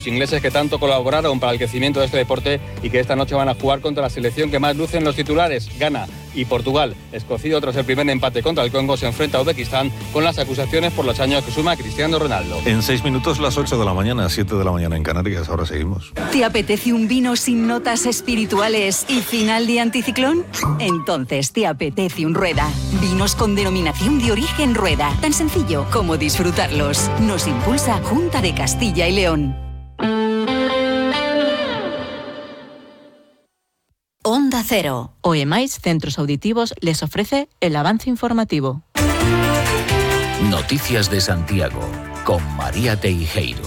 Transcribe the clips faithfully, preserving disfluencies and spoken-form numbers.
Los ingleses que tanto colaboraron para el crecimiento de este deporte y que esta noche van a jugar contra la selección que más luce en los titulares, Ghana, y Portugal. Escocido tras el primer empate contra el Congo se enfrenta a Uzbekistán con las acusaciones por los años que suma Cristiano Ronaldo. En seis minutos las ocho de la mañana, siete de la mañana en Canarias, ahora seguimos. ¿Te apetece un vino sin notas espirituales y final de anticiclón? Entonces te apetece un Rueda. Vinos con denominación de origen Rueda. Tan sencillo como disfrutarlos. Nos impulsa Junta de Castilla y León. Onda Cero. O E M A I S Centros Auditivos les ofrece el avance informativo. Noticias de Santiago, con María Teijeiro.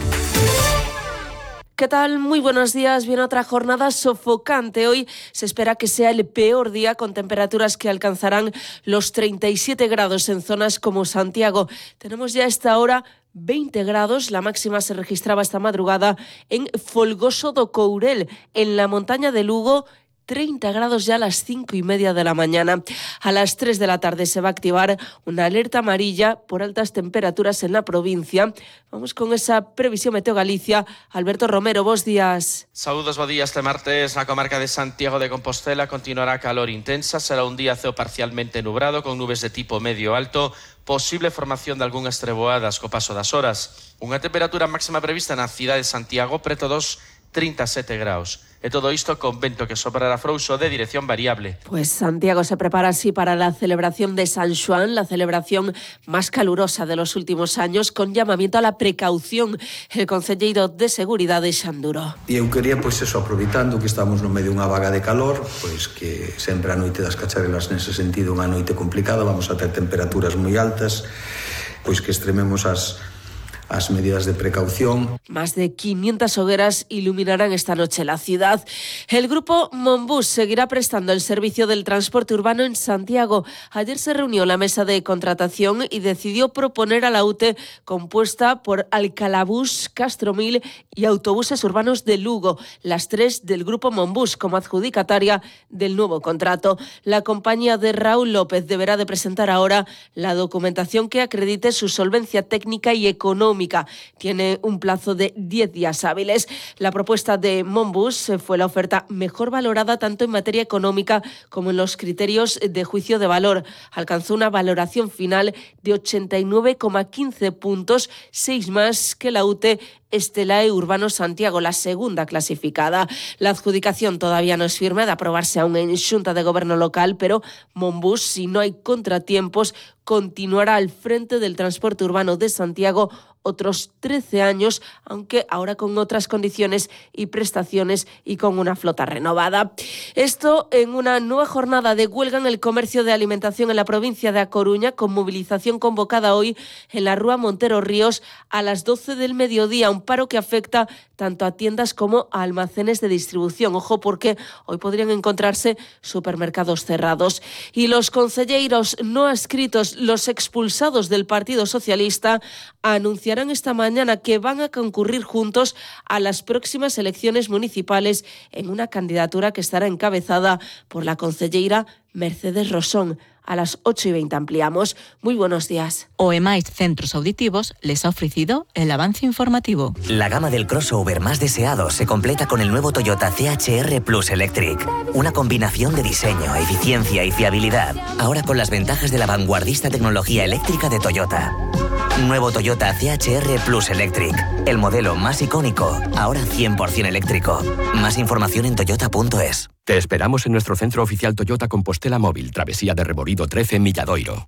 ¿Qué tal? Muy buenos días. Viene otra jornada sofocante. Hoy se espera que sea el peor día, con temperaturas que alcanzarán los treinta y siete grados en zonas como Santiago. Tenemos ya a esta hora veinte grados, la máxima se registraba esta madrugada en Folgoso do Courel, en la montaña de Lugo. treinta grados ya a las cinco y media de la mañana. A las tres de la tarde se va a activar una alerta amarilla por altas temperaturas en la provincia. Vamos con esa previsión Meteo Galicia. Alberto Romero, bos días. Saúdos, bo día. Este martes na comarca de Santiago de Compostela continuará calor intensa. Será un día ceo parcialmente nublado con nubes de tipo medio alto. Posible formación de algunhas treboadas co paso das horas. Unha temperatura máxima prevista na cidade de Santiago preto dos trinta e sete graus. E todo isto con vento que soprará frouxo de dirección variable. Pues Santiago se prepara así para la celebración de San Xoán, la celebración más calurosa de los últimos años, con llamamiento a la precaución. El concelleiro de Seguridade, Xanduro. E eu quería, pois eso, aproveitando que estamos no medio dunha vaga de calor, pois que sempre a noite das cacharelas nese sentido unha noite complicada, vamos a ter temperaturas moi altas, pois que extrememos as Las medidas de precaución. Más de quinientas hogueras iluminarán esta noche la ciudad. El grupo Monbus seguirá prestando el servicio del transporte urbano en Santiago. Ayer se reunió la mesa de contratación y decidió proponer a la U T E, compuesta por Alcalabús, Castromil y Autobuses Urbanos de Lugo, las tres del grupo Monbus como adjudicataria del nuevo contrato. La compañía de Raúl López deberá de presentar ahora la documentación que acredite su solvencia técnica y económica. Tiene un plazo de diez días hábiles. La propuesta de Monbus fue la oferta mejor valorada tanto en materia económica como en los criterios de juicio de valor. Alcanzó una valoración final de ochenta y nueve coma quince puntos, seis más que la U T E Estelae Urbano Santiago, la segunda clasificada. La adjudicación todavía no es firme, de aprobarse aún en Xunta de Goberno local, pero Monbus, si no hay contratiempos, continuará al frente del transporte urbano de Santiago otros trece años, aunque ahora con otras condiciones y prestaciones y con una flota renovada. Esto en una nueva jornada de huelga en el comercio de alimentación en la provincia de A Coruña, con movilización convocada hoy en la Rúa Montero Ríos a las doce del mediodía, un paro que afecta tanto a tiendas como a almacenes de distribución. Ojo, porque hoy podrían encontrarse supermercados cerrados. Y los concelleiros no adscritos, los expulsados del Partido Socialista, anunciarán esta mañana que van a concurrir juntos a las próximas elecciones municipales en una candidatura que estará encabezada por la concelleira Mercedes Rosón. A las ocho y veinte ampliamos. Muy buenos días. O E M A I S Centros Auditivos les ha ofrecido el avance informativo. La gama del crossover más deseado se completa con el nuevo Toyota C H R Plus Electric. Una combinación de diseño, eficiencia y fiabilidad. Ahora con las ventajas de la vanguardista tecnología eléctrica de Toyota. Nuevo Toyota C H R Plus Electric. El modelo más icónico, ahora cien por ciento eléctrico. Más información en toyota punto es. Te esperamos en nuestro centro oficial Toyota Compostela Móvil, Travesía de Reborido trece, Milladoiro.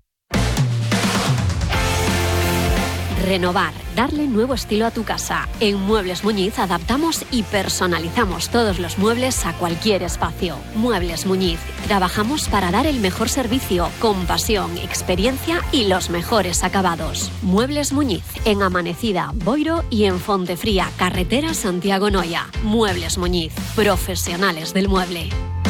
Renovar, darle nuevo estilo a tu casa. En Muebles Muñiz adaptamos y personalizamos todos los muebles a cualquier espacio. Muebles Muñiz, trabajamos para dar el mejor servicio, con pasión, experiencia y los mejores acabados. Muebles Muñiz, en Amanecida, Boiro y en Fontefría, carretera Santiago Noia. Muebles Muñiz, profesionales del mueble.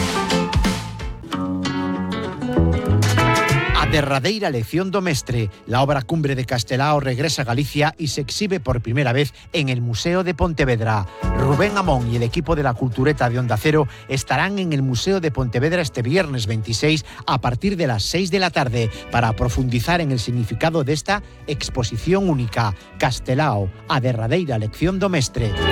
A derradeira lección do mestre, la obra cumbre de Castelao regresa a Galicia y se exhibe por primera vez en el Museo de Pontevedra. Rubén Amón y el equipo de la Cultureta de Onda Cero estarán en el Museo de Pontevedra este viernes veintiséis a partir de las seis de la tarde para profundizar en el significado de esta exposición única, Castelao, a derradeira lección do mestre.